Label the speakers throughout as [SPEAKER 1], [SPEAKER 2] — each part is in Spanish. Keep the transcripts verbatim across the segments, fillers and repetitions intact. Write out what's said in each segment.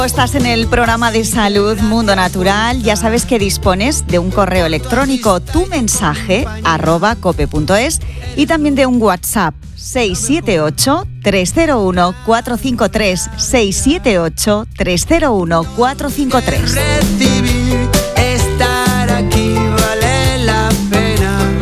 [SPEAKER 1] Estás en el programa de salud Mundo Natural. Ya sabes que dispones de un correo electrónico, tu mensaje arroba cope punto es, y también de un WhatsApp seis siete ocho, tres cero uno, cuatro cinco tres, seis siete ocho, tres cero uno, cuatro cinco tres.
[SPEAKER 2] Recibir, estar aquí vale la pena.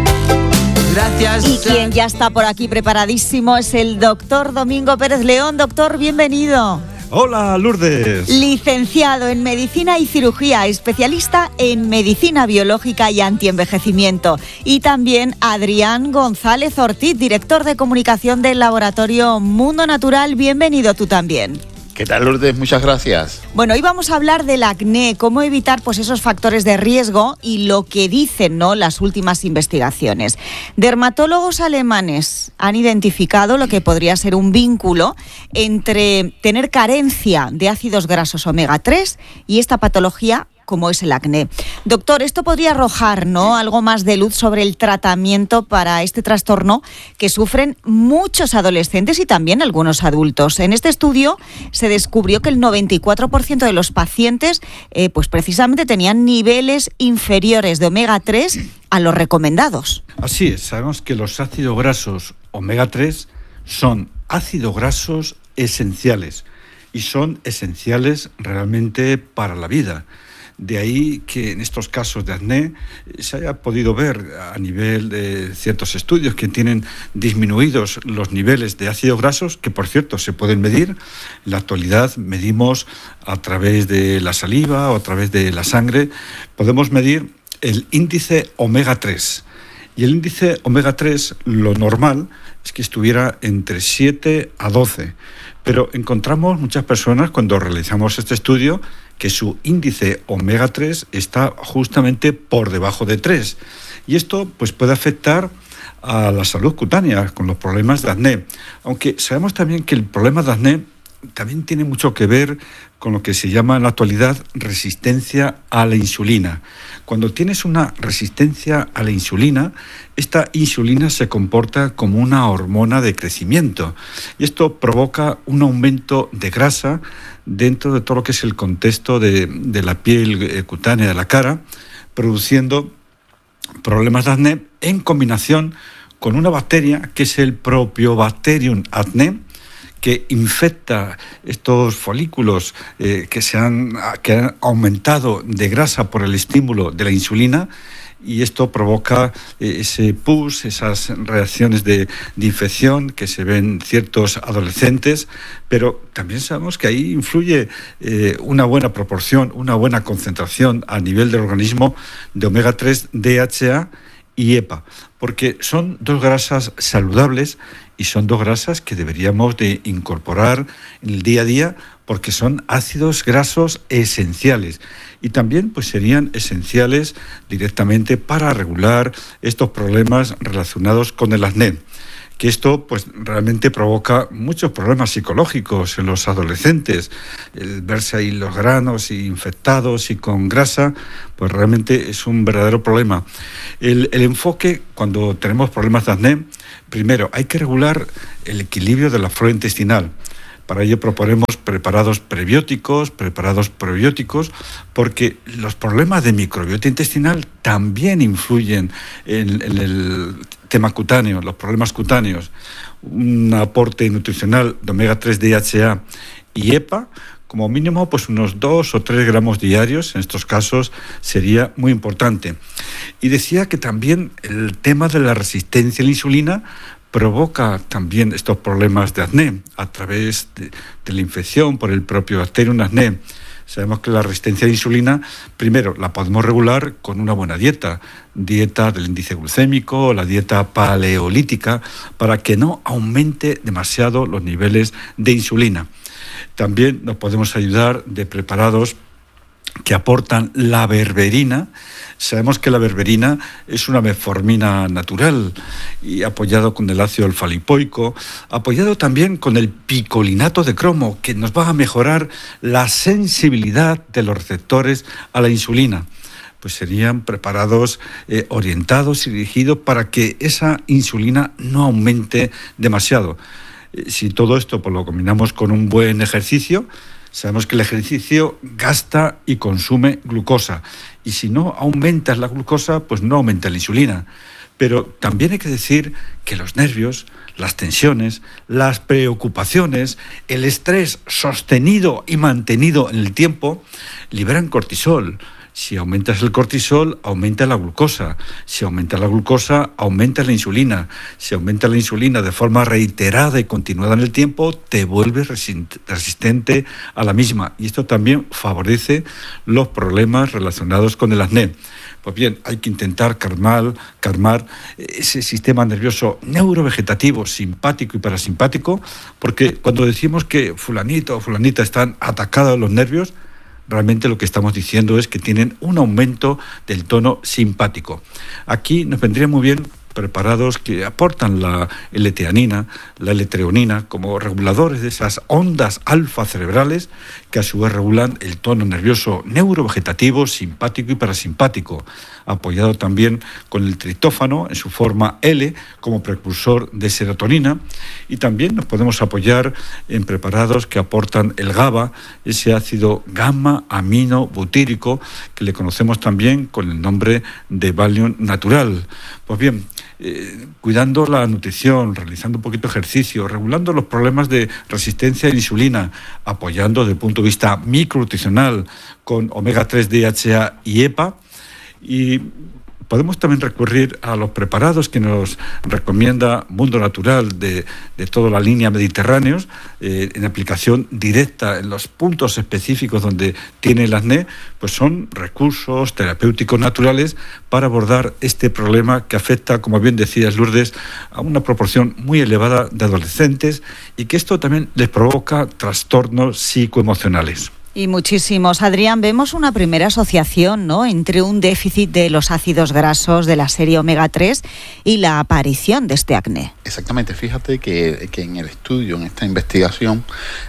[SPEAKER 2] Gracias.
[SPEAKER 1] Y quien ya está por aquí preparadísimo es el doctor Domingo Pérez León. Doctor, bienvenido.
[SPEAKER 3] Hola, Lourdes.
[SPEAKER 1] Licenciado en Medicina y Cirugía, especialista en Medicina Biológica y Antienvejecimiento. Y también Adrián González Ortiz, director de Comunicación del Laboratorio Mundo Natural. Bienvenido tú también.
[SPEAKER 4] ¿Qué tal, Lourdes? Muchas gracias.
[SPEAKER 1] Bueno, hoy vamos a hablar del acné, cómo evitar pues esos factores de riesgo y lo que dicen, ¿no?, las últimas investigaciones. Dermatólogos alemanes han identificado lo que podría ser un vínculo entre tener carencia de ácidos grasos omega tres y esta patología como es el acné. Doctor, esto podría arrojar, ¿no?, algo más de luz sobre el tratamiento para este trastorno que sufren muchos adolescentes y también algunos adultos. En este estudio se descubrió que el noventa y cuatro por ciento de los pacientes eh, pues precisamente tenían niveles inferiores de omega tres a los recomendados.
[SPEAKER 3] Así es, sabemos que los ácidos grasos omega tres son ácidos grasos esenciales y son esenciales realmente para la vida. De ahí que en estos casos de acné se haya podido ver a nivel de ciertos estudios que tienen disminuidos los niveles de ácidos grasos, que por cierto se pueden medir. En la actualidad medimos a través de la saliva o a través de la sangre, podemos medir el índice omega tres. Y el índice omega tres, lo normal es que estuviera entre siete a doce. Pero encontramos muchas personas cuando realizamos este estudio que su índice omega tres está justamente por debajo de tres. Y esto pues, puede afectar a la salud cutánea con los problemas de acné. Aunque sabemos también que el problema de acné también tiene mucho que ver con lo que se llama en la actualidad resistencia a la insulina. Cuando tienes una resistencia a la insulina, esta insulina se comporta como una hormona de crecimiento y esto provoca un aumento de grasa dentro de todo lo que es el contexto de, de la piel cutánea de la cara, produciendo problemas de acné en combinación con una bacteria que es el Propionibacterium acne, que infecta estos folículos eh, que, se han, que han aumentado de grasa por el estímulo de la insulina, y esto provoca eh, ese pus, esas reacciones de, de infección que se ven en ciertos adolescentes, pero también sabemos que ahí influye eh, una buena proporción, una buena concentración a nivel del organismo de omega tres, D H A y E P A, porque son dos grasas saludables y son dos grasas que deberíamos de incorporar en el día a día porque son ácidos grasos esenciales y también pues serían esenciales directamente para regular estos problemas relacionados con el acné, que esto pues realmente provoca muchos problemas psicológicos en los adolescentes. El verse ahí los granos infectados y con grasa, pues realmente es un verdadero problema. El, el enfoque cuando tenemos problemas de acné, primero hay que regular el equilibrio de la flora intestinal. Para ello proponemos preparados prebióticos, preparados probióticos, porque los problemas de microbiota intestinal también influyen en, en el tema cutáneo, los problemas cutáneos. Un aporte nutricional de omega tres, D H A y E P A, como mínimo pues unos dos o tres gramos diarios, en estos casos sería muy importante. Y decía que también el tema de la resistencia a la insulina provoca también estos problemas de acné a través de, de la infección por el Propionibacterium acne. Sabemos que la resistencia a la insulina, primero, la podemos regular con una buena dieta, dieta del índice glucémico, la dieta paleolítica, para que no aumente demasiado los niveles de insulina. También nos podemos ayudar de preparados que aportan la berberina. Sabemos que la berberina es una metformina natural y apoyado con el ácido alfa-lipoico, apoyado también con el picolinato de cromo, que nos va a mejorar la sensibilidad de los receptores a la insulina. Pues serían preparados eh, orientados y dirigidos para que esa insulina no aumente demasiado. Eh, si todo esto pues, lo combinamos con un buen ejercicio, Sabemos que el ejercicio gasta y consume glucosa. Y si no aumentas la glucosa, pues no aumenta la insulina. Pero también hay que decir que los nervios, las tensiones, las preocupaciones, el estrés sostenido y mantenido en el tiempo, liberan cortisol. Si aumentas el cortisol, aumenta la glucosa. Si aumenta la glucosa, aumenta la insulina. Si aumenta la insulina de forma reiterada y continuada en el tiempo, te vuelves resistente a la misma. Y esto también favorece los problemas relacionados con el acné. Pues bien, hay que intentar calmar, calmar ese sistema nervioso neurovegetativo, simpático y parasimpático, porque cuando decimos que fulanito o fulanita están atacados los nervios, realmente lo que estamos diciendo es que tienen un aumento del tono simpático. Aquí nos vendría muy bien preparados que aportan la L-teanina, la L-treonina, como reguladores de esas ondas alfa cerebrales que a su vez regulan el tono nervioso neurovegetativo, simpático y parasimpático, apoyado también con el triptófano en su forma L como precursor de serotonina, y también nos podemos apoyar en preparados que aportan el GABA, ese ácido gamma-amino-butírico que le conocemos también con el nombre de Valium natural. Pues bien, Eh, cuidando la nutrición, realizando un poquito de ejercicio, regulando los problemas de resistencia a la insulina, apoyando desde el punto de vista micronutricional con omega tres, D H A y E P A, y podemos también recurrir a los preparados que nos recomienda Mundo Natural de, de toda la línea Mediterráneos, eh, en aplicación directa en los puntos específicos donde tiene el acné, pues son recursos terapéuticos naturales para abordar este problema que afecta, como bien decías, Lourdes, a una proporción muy elevada de adolescentes y que esto también les provoca trastornos psicoemocionales.
[SPEAKER 1] Y muchísimos. Adrián, vemos una primera asociación, ¿no?, entre un déficit de los ácidos grasos de la serie omega tres y la aparición de este acné.
[SPEAKER 4] Exactamente. Fíjate que, que en el estudio, en esta investigación,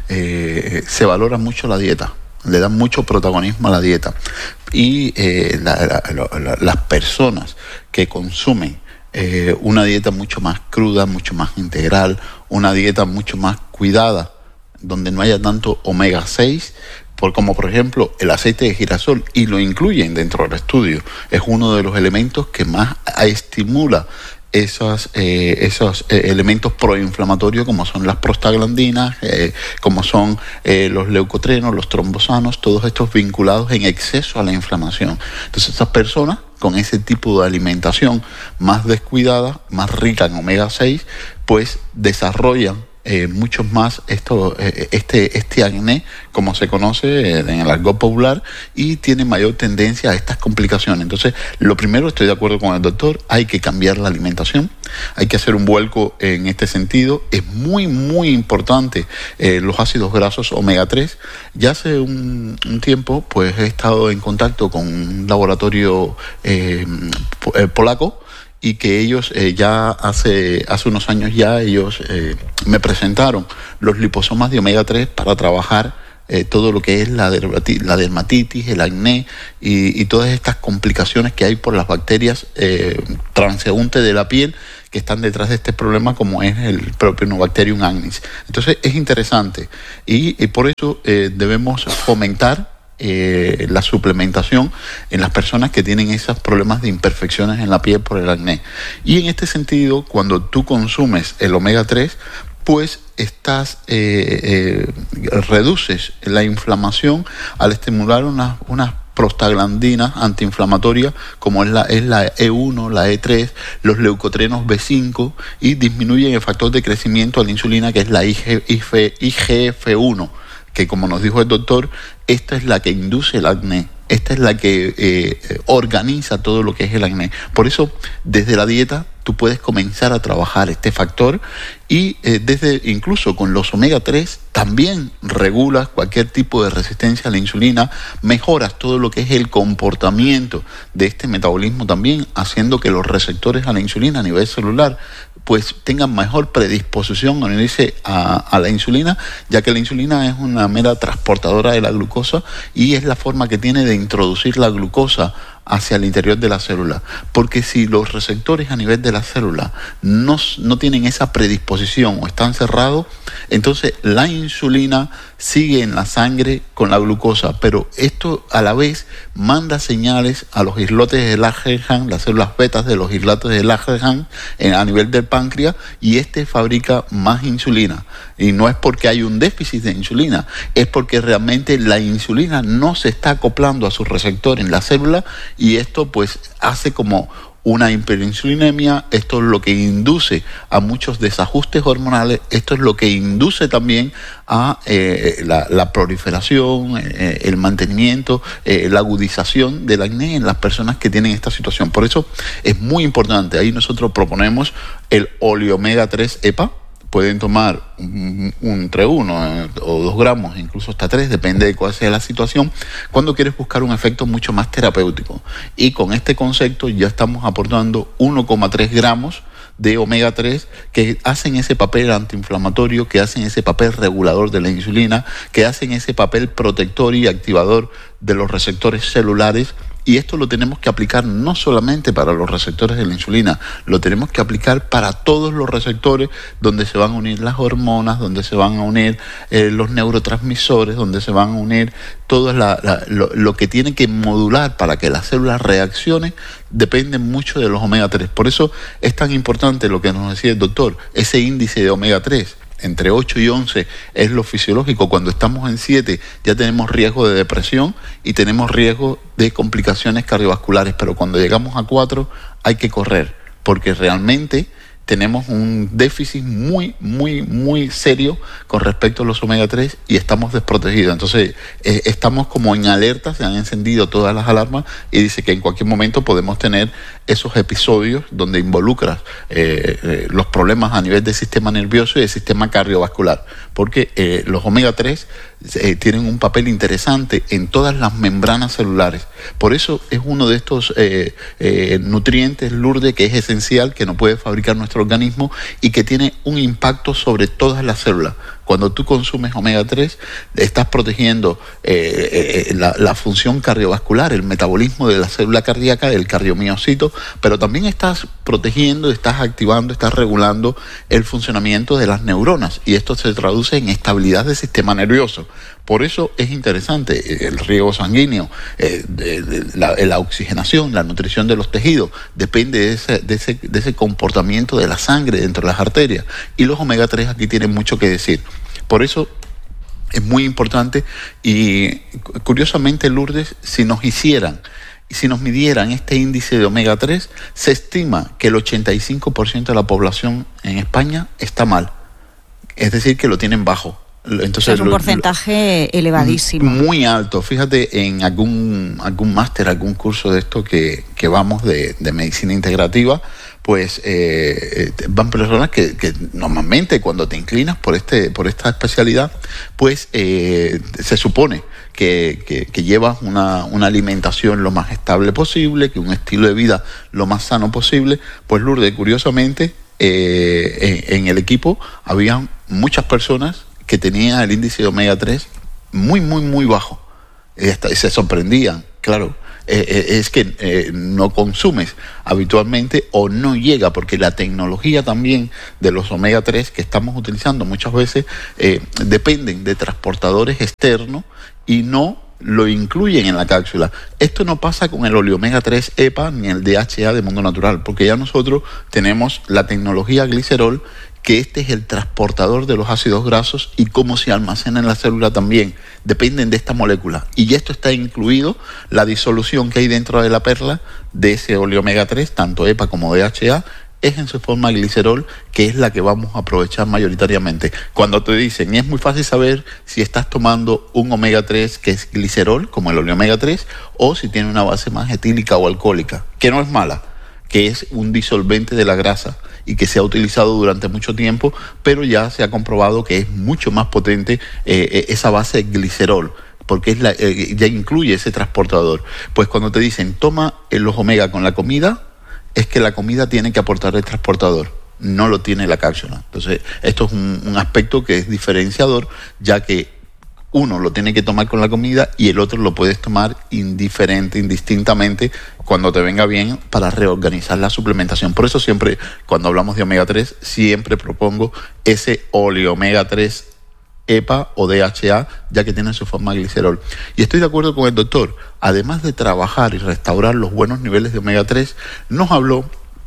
[SPEAKER 4] eh, se valora mucho la dieta. Le dan mucho protagonismo a la dieta. Y eh, la, la, la, las personas que consumen eh, una dieta mucho más cruda, mucho más integral, una dieta mucho más cuidada, donde no haya tanto omega seis, por, como por ejemplo el aceite de girasol, y lo incluyen dentro del estudio, es uno de los elementos que más estimula esos, eh, esos eh, elementos proinflamatorios, como son las prostaglandinas, eh, como son eh, los leucotrenos, los trombosanos, todos estos vinculados en exceso a la inflamación. Entonces, estas personas con ese tipo de alimentación más descuidada, más rica en omega seis, pues desarrollan Eh, muchos más esto, eh, este, este acné, como se conoce eh, en el argot popular, y tiene mayor tendencia a estas complicaciones. Entonces, lo primero, estoy de acuerdo con el doctor, hay que cambiar la alimentación, hay que hacer un vuelco en este sentido. Es muy, muy importante eh, los ácidos grasos omega tres. Ya hace un, un tiempo, pues he estado en contacto con un laboratorio eh, polaco, y que ellos eh, ya hace, hace unos años ya ellos eh, me presentaron los liposomas de omega tres para trabajar eh, todo lo que es la, dermatitis, la dermatitis, el acné y, y todas estas complicaciones que hay por las bacterias eh, transeúntes de la piel que están detrás de este problema, como es el Propionobacterium acnes. Entonces es interesante y, y por eso eh, debemos fomentar Eh, la suplementación en las personas que tienen esos problemas de imperfecciones en la piel por el acné. Y en este sentido, cuando tú consumes el omega tres, pues estás eh, eh, reduces la inflamación al estimular unas unas prostaglandinas antiinflamatorias, como es la, es la E uno, la E tres, los leucotrenos B cinco, y disminuyen el factor de crecimiento de la insulina, que es la I G F uno, que, como nos dijo el doctor, esta es la que induce el acné, esta es la que eh, organiza todo lo que es el acné. Por eso, desde la dieta, tú puedes comenzar a trabajar este factor, y eh, desde incluso con los omega tres también regulas cualquier tipo de resistencia a la insulina, mejoras todo lo que es el comportamiento de este metabolismo también, haciendo que los receptores a la insulina a nivel celular pues tengan mejor predisposición a unirse a, a la insulina, ya que la insulina es una mera transportadora de la glucosa y es la forma que tiene de introducir la glucosa hacia el interior de la célula. Porque si los receptores a nivel de la célula no, no tienen esa predisposición o están cerrados, entonces la insulina sigue en la sangre con la glucosa, pero esto a la vez manda señales a los islotes de Langerhans, las células betas de los islotes de Langerhans a nivel del páncreas, y este fabrica más insulina. Y no es porque hay un déficit de insulina, es porque realmente la insulina no se está acoplando a su receptor en la célula, y esto pues hace como una hiperinsulinemia. Esto es lo que induce a muchos desajustes hormonales. Esto es lo que induce también a eh, la, la proliferación, eh, el mantenimiento, eh, la agudización del acné en las personas que tienen esta situación. Por eso es muy importante. Ahí nosotros proponemos el oleomega tres E P A. Pueden tomar un, un, entre uno eh, o dos gramos, incluso hasta tres, depende de cuál sea la situación, cuando quieres buscar un efecto mucho más terapéutico. Y con este concepto ya estamos aportando uno coma tres gramos de omega tres que hacen ese papel antiinflamatorio, que hacen ese papel regulador de la insulina, que hacen ese papel protector y activador de los receptores celulares. Y esto lo tenemos que aplicar no solamente para los receptores de la insulina, lo tenemos que aplicar para todos los receptores donde se van a unir las hormonas, donde se van a unir eh, los neurotransmisores, donde se van a unir todo la, la, lo, lo que tiene que modular para que la célula reaccione, depende mucho de los omega tres. Por eso es tan importante lo que nos decía el doctor, ese índice de omega tres. Entre ocho y once es lo fisiológico. Cuando estamos en siete ya tenemos riesgo de depresión y tenemos riesgo de complicaciones cardiovasculares, pero cuando llegamos a cuatro hay que correr, porque realmente tenemos un déficit muy, muy, muy serio con respecto a los omega tres y estamos desprotegidos. Entonces, eh, estamos como en alerta, se han encendido todas las alarmas y dice que en cualquier momento podemos tener esos episodios donde involucras eh, eh, los problemas a nivel del sistema nervioso y del sistema cardiovascular, porque eh, los omega tres eh, tienen un papel interesante en todas las membranas celulares. Por eso es uno de estos eh, eh, nutrientes, Lourdes, que es esencial, que no puede fabricar nuestro organismo y que tiene un impacto sobre todas las células. Cuando tú consumes omega tres, estás protegiendo eh, eh, la, la función cardiovascular, el metabolismo de la célula cardíaca, el cardiomiocito, pero también estás protegiendo, estás activando, estás regulando el funcionamiento de las neuronas, y esto se traduce en estabilidad del sistema nervioso. Por eso es interesante el riego sanguíneo, eh, de, de, la, la oxigenación, la nutrición de los tejidos, depende de ese, de, ese, de ese comportamiento de la sangre dentro de las arterias, y los omega tres aquí tienen mucho que decir. Por eso es muy importante, y curiosamente, Lourdes, si nos hicieran, si nos midieran este índice de omega tres, se estima que el ochenta y cinco por ciento de la población en España está mal, es decir, que lo tienen bajo. Entonces,
[SPEAKER 1] es un
[SPEAKER 4] lo,
[SPEAKER 1] porcentaje lo, elevadísimo.
[SPEAKER 4] Muy alto. Fíjate, en algún algún máster, algún curso de esto que, que vamos de, de medicina integrativa, pues eh, van personas que, que normalmente cuando te inclinas por este por esta especialidad, pues eh, se supone que, que, que llevas una, una alimentación lo más estable posible, que un estilo de vida lo más sano posible. Pues Lourdes, curiosamente, eh, en, en el equipo habían muchas personas que tenían el índice de omega tres muy, muy, muy bajo. Y hasta, se sorprendían, claro. Eh, eh, es que eh, no consumes habitualmente o no llega, porque la tecnología también de los omega tres que estamos utilizando muchas veces eh, dependen de transportadores externos y no lo incluyen en la cápsula. Esto no pasa con el oleomega tres E P A ni el D H A de Mundo Natural, porque ya nosotros tenemos la tecnología glicerol, que este es el transportador de los ácidos grasos, y cómo se almacena en la célula también dependen de esta molécula, y esto está incluido la disolución que hay dentro de la perla de ese oleomega tres, tanto E P A como D H A, es en su forma glicerol, que es la que vamos a aprovechar mayoritariamente. Cuando te dicen, y es muy fácil saber si estás tomando un omega tres que es glicerol, como el oleomega tres, o si tiene una base más etílica o alcohólica, que no es mala, que es un disolvente de la grasa y que se ha utilizado durante mucho tiempo, pero ya se ha comprobado que es mucho más potente eh, esa base glicerol, porque es la, eh, ya incluye ese transportador. Pues cuando te dicen, toma los omega con la comida, es que la comida tiene que aportar el transportador, no lo tiene la cápsula. Entonces, esto es un, un aspecto que es diferenciador, ya que uno lo tiene que tomar con la comida y el otro lo puedes tomar indiferente, indistintamente, cuando te venga bien, para reorganizar la suplementación. Por eso siempre, cuando hablamos de omega tres, siempre propongo ese óleo omega tres E P A o D H A, ya que tiene su forma glicerol. Y estoy de acuerdo con el doctor. Además de trabajar y restaurar los buenos niveles de omega tres, nos habló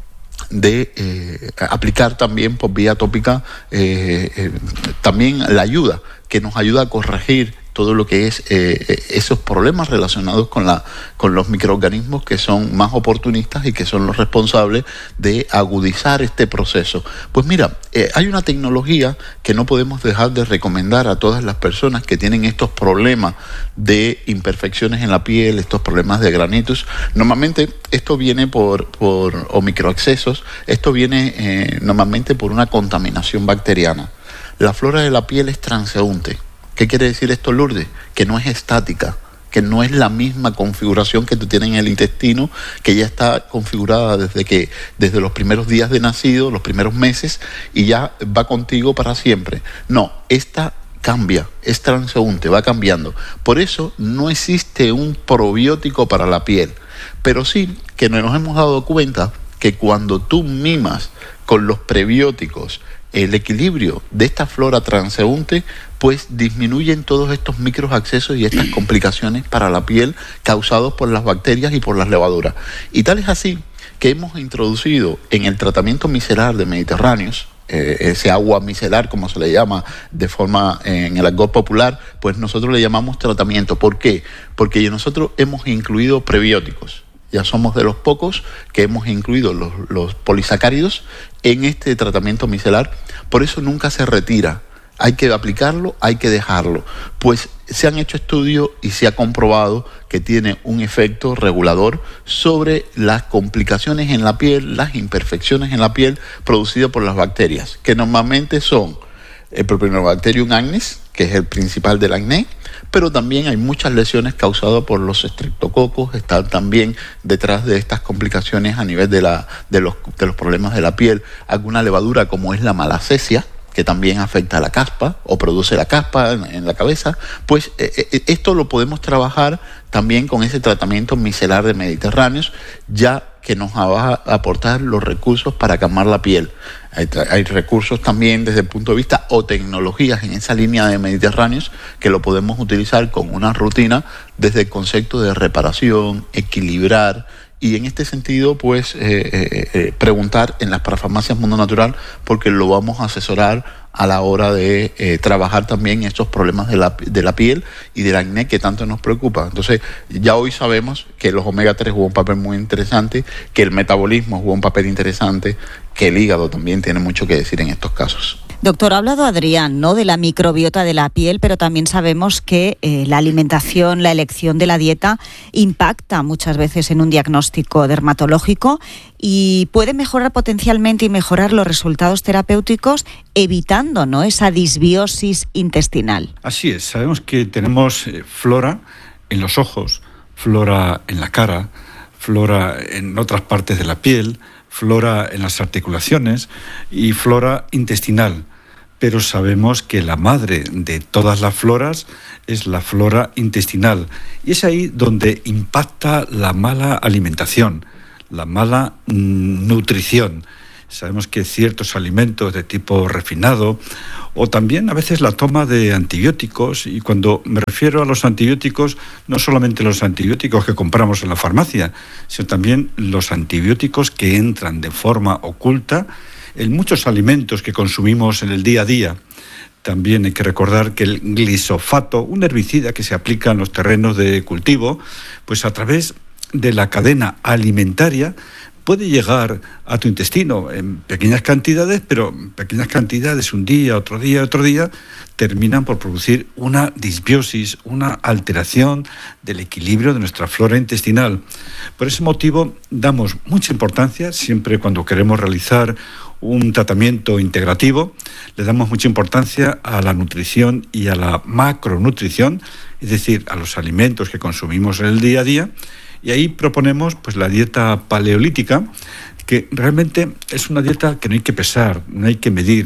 [SPEAKER 4] de eh, aplicar también por vía tópica eh, eh, también la ayuda, que nos ayuda a corregir todo lo que es eh, esos problemas relacionados con la con los microorganismos que son más oportunistas y que son los responsables de agudizar este proceso. Pues mira, eh, hay una tecnología que no podemos dejar de recomendar a todas las personas que tienen estos problemas de imperfecciones en la piel, estos problemas de granitos. Normalmente esto viene por, por o microexcesos, esto viene eh, normalmente por una contaminación bacteriana. La flora de la piel es transeúnte. ¿Qué quiere decir esto, Lourdes? Que no es estática, que no es la misma configuración que tú tienes en el intestino, que ya está configurada desde que desde los primeros días de nacido, los primeros meses, y ya va contigo para siempre. No, esta cambia, es transeúnte, va cambiando. Por eso no existe un probiótico para la piel, pero sí que nos hemos dado cuenta que cuando tú mimas con los prebióticos el equilibrio de esta flora transeúnte, pues disminuyen todos estos microaccesos y estas complicaciones para la piel causados por las bacterias y por las levaduras. Y tal es así que hemos introducido en el tratamiento micelar de Mediterráneos, eh, ese agua micelar, como se le llama de forma eh, en el argot popular, pues nosotros le llamamos tratamiento. ¿Por qué? Porque nosotros hemos incluido prebióticos. Ya somos de los pocos que hemos incluido los, los polisacáridos en este tratamiento micelar. Por eso nunca se retira. Hay que aplicarlo, hay que dejarlo. Pues se han hecho estudios y se ha comprobado que tiene un efecto regulador sobre las complicaciones en la piel, las imperfecciones en la piel producidas por las bacterias, que normalmente son el Propionobacterium acnes, que es el principal del acné, pero también hay muchas lesiones causadas por los estreptococos, están también detrás de estas complicaciones a nivel de, la, de, los, de los problemas de la piel, alguna levadura como es la malacesia, que también afecta a la caspa o produce la caspa en, en la cabeza. Pues eh, esto lo podemos trabajar también con ese tratamiento micelar de Mediterráneos, ya que nos va a aportar los recursos para calmar la piel. Hay, hay recursos también desde el punto de vista o tecnologías en esa línea de Mediterráneos que lo podemos utilizar con una rutina desde el concepto de reparación, equilibrar. Y en este sentido, pues, eh, eh, eh, preguntar en las parafarmacias Mundo Natural, porque lo vamos a asesorar a la hora de eh, trabajar también estos problemas de la, de la piel y del acné que tanto nos preocupa. Entonces, ya hoy sabemos que los omega tres juegan un papel muy interesante, que el metabolismo juega un papel interesante, que el hígado también tiene mucho que decir en estos casos.
[SPEAKER 1] Doctor, ha hablado Adrián, ¿no?, de la microbiota de la piel, pero también sabemos que eh, la alimentación, la elección de la dieta impacta muchas veces en un diagnóstico dermatológico y puede mejorar potencialmente y mejorar los resultados terapéuticos evitando, ¿no?, esa disbiosis intestinal.
[SPEAKER 3] Así es, sabemos que tenemos eh, flora en los ojos, flora en la cara, flora en otras partes de la piel, flora en las articulaciones y flora intestinal. Pero sabemos que la madre de todas las floras es la flora intestinal. Y es ahí donde impacta la mala alimentación, la mala mm, nutrición. Sabemos que ciertos alimentos de tipo refinado o también a veces la toma de antibióticos, y cuando me refiero a los antibióticos, no solamente los antibióticos que compramos en la farmacia, sino también los antibióticos que entran de forma oculta en muchos alimentos que consumimos en el día a día. También hay que recordar que el glisofato, un herbicida que se aplica en los terrenos de cultivo, pues a través de la cadena alimentaria puede llegar a tu intestino en pequeñas cantidades, pero pequeñas cantidades un día, otro día, otro día, terminan por producir una disbiosis, una alteración del equilibrio de nuestra flora intestinal. Por ese motivo damos mucha importancia, siempre cuando queremos realizar un tratamiento integrativo, le damos mucha importancia a la nutrición y a la macronutrición, es decir, a los alimentos que consumimos en el día a día. Y ahí proponemos pues la dieta paleolítica, que realmente es una dieta que no hay que pesar, no hay que medir.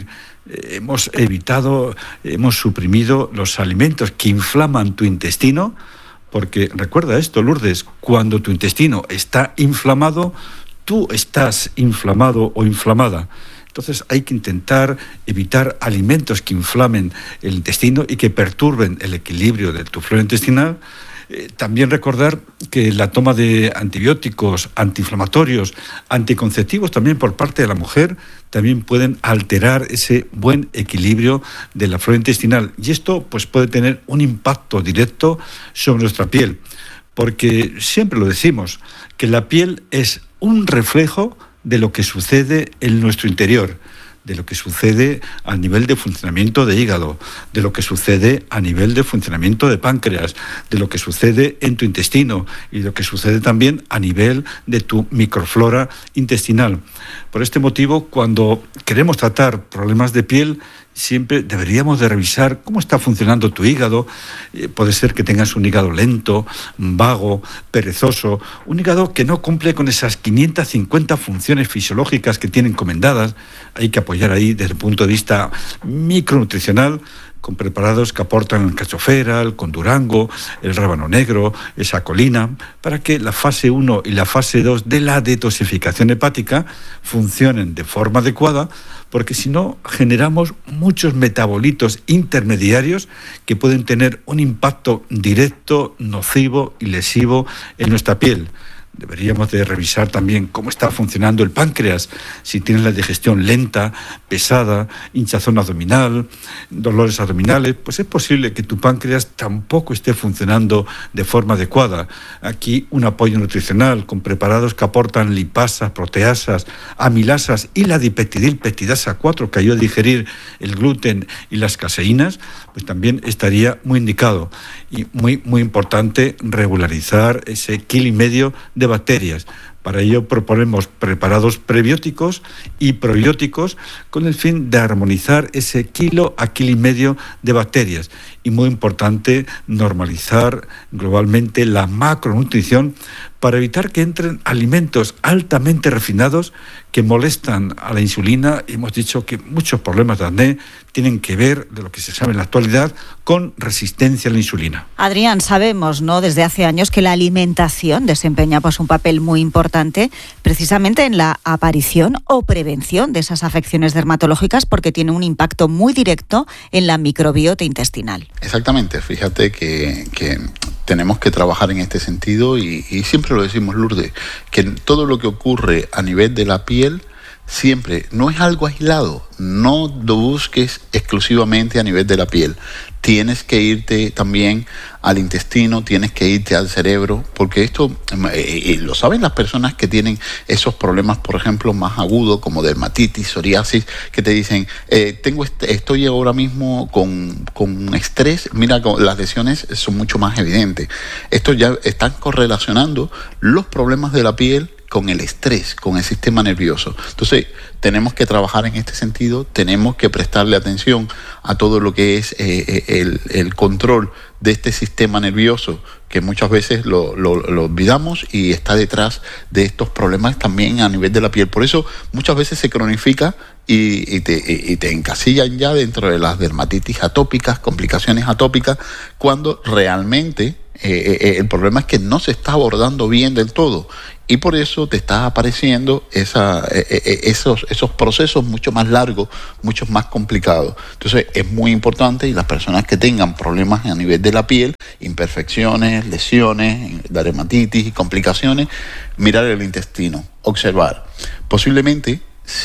[SPEAKER 3] eh, hemos evitado, hemos suprimido los alimentos que inflaman tu intestino, porque recuerda esto, Lourdes, cuando tu intestino está inflamado, tú estás inflamado o inflamada. Entonces hay que intentar evitar alimentos que inflamen el intestino y que perturben el equilibrio de tu flora intestinal. Eh, también recordar que la toma de antibióticos, antiinflamatorios, anticonceptivos también por parte de la mujer también pueden alterar ese buen equilibrio de la flora intestinal. Y esto pues puede tener un impacto directo sobre nuestra piel, porque siempre lo decimos, que la piel es un reflejo de lo que sucede en nuestro interior, de lo que sucede a nivel de funcionamiento de hígado, de lo que sucede a nivel de funcionamiento de páncreas, de lo que sucede en tu intestino y de lo que sucede también a nivel de tu microflora intestinal. Por este motivo, cuando queremos tratar problemas de piel, siempre deberíamos de revisar cómo está funcionando tu hígado. Eh, puede ser que tengas un hígado lento, vago, perezoso, un hígado que no cumple con esas quinientas cincuenta funciones fisiológicas que tiene encomendadas. Hay que apoyar ahí desde el punto de vista micronutricional, con preparados que aportan el cachofera, el condurango, el rábano negro, esa colina, para que la fase uno y la fase dos de la detoxificación hepática funcionen de forma adecuada, porque si no generamos muchos metabolitos intermediarios que pueden tener un impacto directo, nocivo y lesivo en nuestra piel. Deberíamos de revisar también cómo está funcionando el páncreas, si tienes la digestión lenta, pesada, hinchazón abdominal, dolores abdominales, pues es posible que tu páncreas tampoco esté funcionando de forma adecuada. Aquí un apoyo nutricional con preparados que aportan lipasas, proteasas, amilasas y la dipeptidilpeptidasa cuatro que ayuda a digerir el gluten y las caseínas, pues también estaría muy indicado. Y muy, muy importante regularizar ese kilo y medio de bacterias. Para ello proponemos preparados prebióticos y probióticos con el fin de armonizar ese kilo a kilo y medio de bacterias. Y muy importante normalizar globalmente la macronutrición para evitar que entren alimentos altamente refinados que molestan a la insulina. Hemos dicho que muchos problemas de acné tienen que ver, de lo que se sabe en la actualidad, con resistencia a la insulina.
[SPEAKER 1] Adrián, sabemos, ¿no?, desde hace años que la alimentación desempeña pues un papel muy importante precisamente en la aparición o prevención de esas afecciones dermatológicas, porque tiene un impacto muy directo en la microbiota intestinal.
[SPEAKER 4] Exactamente, fíjate que, que tenemos que trabajar en este sentido y, y siempre lo decimos, Lourdes, que todo lo que ocurre a nivel de la piel siempre no es algo aislado, no lo busques exclusivamente a nivel de la piel. Tienes que irte también al intestino, tienes que irte al cerebro, porque esto eh, lo saben las personas que tienen esos problemas, por ejemplo, más agudos, como dermatitis, psoriasis, que te dicen, eh, tengo este, estoy ahora mismo con, con estrés. Mira, las lesiones son mucho más evidentes. Esto ya están correlacionando los problemas de la piel con el estrés, con el sistema nervioso. Entonces, tenemos que trabajar en este sentido, tenemos que prestarle atención a todo lo que es eh, el, el control de este sistema nervioso, que muchas veces lo, lo, lo olvidamos y está detrás de estos problemas también a nivel de la piel. Por eso muchas veces se cronifica y, y, te, y te encasillan ya dentro de las dermatitis atópicas, complicaciones atópicas, cuando realmente eh, eh, el problema es que no se está abordando bien del todo. Y por eso te está apareciendo esa, eh, eh, esos, esos procesos mucho más largos, mucho más complicados. Entonces es muy importante, y las personas que tengan problemas a nivel de la piel, imperfecciones, lesiones, dermatitis y complicaciones, mirar el intestino, observar. Posiblemente,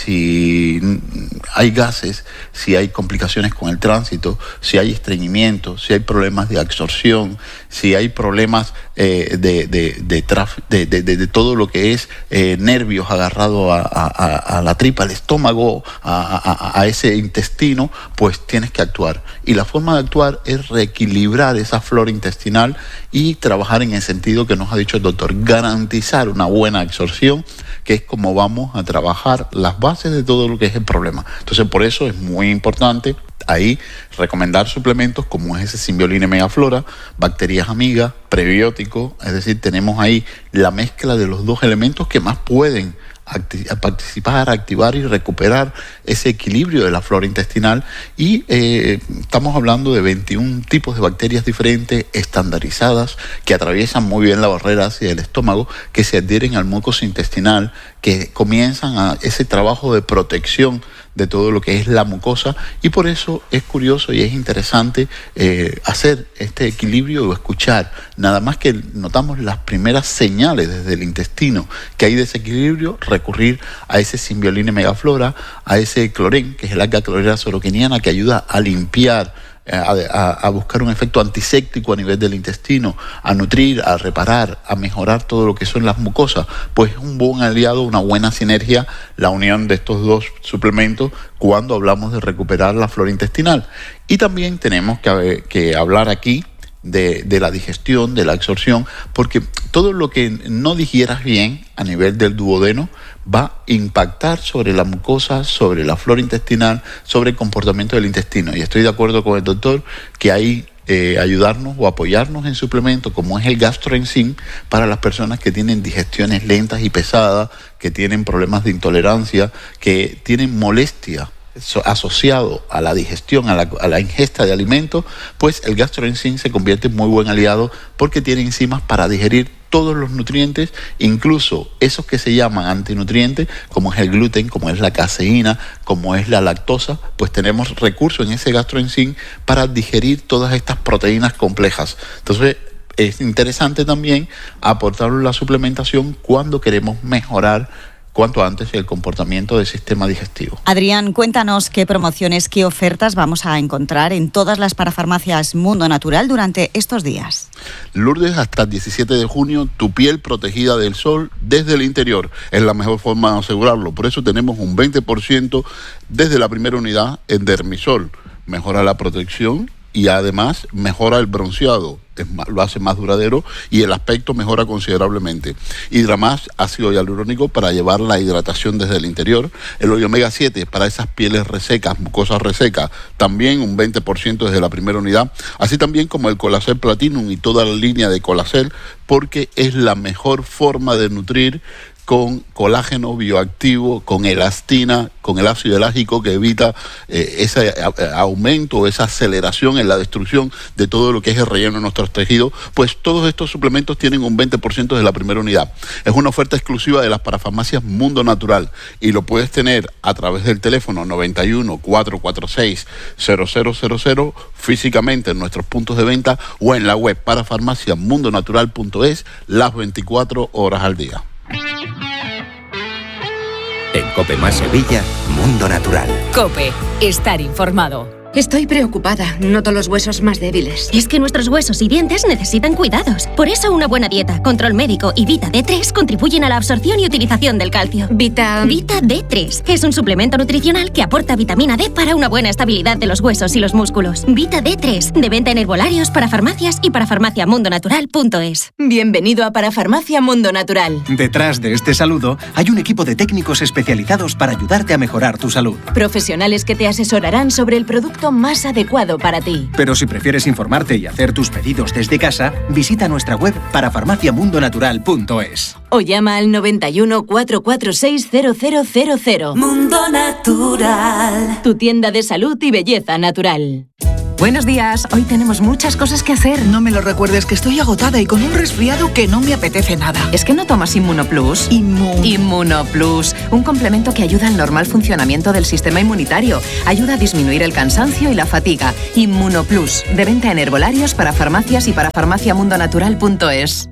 [SPEAKER 4] si hay gases, si hay complicaciones con el tránsito, si hay estreñimiento, si hay problemas de absorción, si hay problemas eh, de, de, de, traf, de, de, de, de todo lo que es eh, nervios agarrados a, a, a la tripa, al estómago, a, a, a ese intestino, pues tienes que actuar. Y la forma de actuar es reequilibrar esa flora intestinal y trabajar en el sentido que nos ha dicho el doctor, garantizar una buena absorción, que es como vamos a trabajar las bases de todo lo que es el problema. Entonces, por eso es muy importante ahí recomendar suplementos como es ese Symbioline Megaflora, bacterias amigas, prebióticos, es decir, tenemos ahí la mezcla de los dos elementos que más pueden acti- a participar, activar y recuperar ese equilibrio de la flora intestinal. Y eh, estamos hablando de veintiún tipos de bacterias diferentes, estandarizadas, que atraviesan muy bien la barrera hacia el estómago, que se adhieren al mucosa intestinal, que comienzan a ese trabajo de protección de todo lo que es la mucosa, y por eso es curioso y es interesante eh, hacer este equilibrio o escuchar, nada más que notamos las primeras señales desde el intestino que hay desequilibrio, recurrir a ese Symbioline megaflora, a ese clorén, que es el alga clorera soroquiniana, que ayuda a limpiar, A, a, a buscar un efecto antiséptico a nivel del intestino, a nutrir, a reparar, a mejorar todo lo que son las mucosas. Pues es un buen aliado, una buena sinergia, la unión de estos dos suplementos cuando hablamos de recuperar la flora intestinal. Y también tenemos que, que hablar aquí de, de la digestión, de la absorción, porque todo lo que no digieras bien a nivel del duodeno va a impactar sobre la mucosa, sobre la flora intestinal, sobre el comportamiento del intestino. Y estoy de acuerdo con el doctor que hay eh, ayudarnos o apoyarnos en suplementos como es el gastroenzim para las personas que tienen digestiones lentas y pesadas, que tienen problemas de intolerancia, que tienen molestia asociado a la digestión, a la, a la ingesta de alimentos. Pues el gastroenzim se convierte en muy buen aliado porque tiene enzimas para digerir todos los nutrientes, incluso esos que se llaman antinutrientes, como es el gluten, como es la caseína, como es la lactosa. Pues tenemos recursos en ese gastroenzim para digerir todas estas proteínas complejas. Entonces es interesante también aportarlo en la suplementación cuando queremos mejorar cuanto antes el comportamiento del sistema digestivo.
[SPEAKER 1] Adrián, cuéntanos qué promociones, qué ofertas vamos a encontrar en todas las parafarmacias Mundo Natural durante estos días.
[SPEAKER 4] Lourdes, hasta el diecisiete de junio, tu piel protegida del sol desde el interior. Es la mejor forma de asegurarlo. Por eso tenemos un veinte por ciento desde la primera unidad en Dermisol. Mejora la protección y además mejora el bronceado, es más, lo hace más duradero y el aspecto mejora considerablemente. Hidramás, ácido hialurónico para llevar la hidratación desde el interior. El omega siete para esas pieles resecas, mucosas resecas, también un veinte por ciento desde la primera unidad. Así también como el Colacel Platinum y toda la línea de Colacel, porque es la mejor forma de nutrir con colágeno bioactivo, con elastina, con el ácido elágico que evita eh, ese a, aumento, esa aceleración en la destrucción de todo lo que es el relleno de nuestros tejidos. Pues todos estos suplementos tienen un veinte por ciento de la primera unidad. Es una oferta exclusiva de las parafarmacias Mundo Natural y lo puedes tener a través del teléfono noventa y uno, cuatrocientos cuarenta y seis, cero cero cero cero, físicamente en nuestros puntos de venta o en la web parafarmacia mundo natural punto es las veinticuatro horas al día.
[SPEAKER 5] En COPE más Sevilla, Mundo Natural.
[SPEAKER 6] COPE, estar informado.
[SPEAKER 7] Estoy preocupada, noto los huesos más débiles.
[SPEAKER 8] Es que nuestros huesos y dientes necesitan cuidados. Por eso una buena dieta, control médico y Vita D tres contribuyen a la absorción y utilización del calcio.
[SPEAKER 7] Vita...
[SPEAKER 8] Vita D tres es un suplemento nutricional que aporta vitamina D para una buena estabilidad de los huesos y los músculos. Vita D tres, de venta en herbolarios, para farmacias y para farmacia mundo natural punto es.
[SPEAKER 6] Bienvenido a Parafarmacia Mundo Natural.
[SPEAKER 9] Detrás de este saludo hay un equipo de técnicos especializados para ayudarte a mejorar tu salud.
[SPEAKER 6] Profesionales que te asesorarán sobre el producto más adecuado para ti.
[SPEAKER 9] Pero si prefieres informarte y hacer tus pedidos desde casa, visita nuestra web parafarmacia mundo natural punto es.
[SPEAKER 6] O llama al noventa y uno, cuatrocientos cuarenta y seis, cero cero cero cero.
[SPEAKER 10] Mundo Natural.
[SPEAKER 6] Tu tienda de salud y belleza natural.
[SPEAKER 11] Buenos días, hoy tenemos muchas cosas que hacer.
[SPEAKER 12] No me lo recuerdes, que estoy agotada y con un resfriado que no me apetece nada.
[SPEAKER 11] ¿Es que no tomas Inmunoplus?
[SPEAKER 12] Inmun...
[SPEAKER 11] Inmunoplus, un complemento que ayuda al normal funcionamiento del sistema inmunitario, ayuda a disminuir el cansancio y la fatiga. Inmunoplus, de venta en herbolarios, para farmacias y para farmacia mundo natural punto es.